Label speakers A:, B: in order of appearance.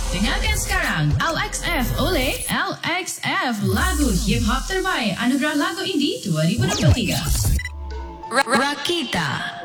A: Dengarkan sekarang LXF oleh LXF, lagu hip hop terbaik Anugerah Lagu Indie 2023. Rakita.